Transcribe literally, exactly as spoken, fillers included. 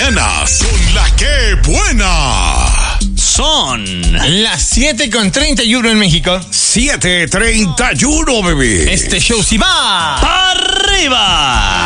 mañanas son la que buena. Son las siete con treinta y uno en México. siete treinta y uno, bebé. Este show sí va arriba.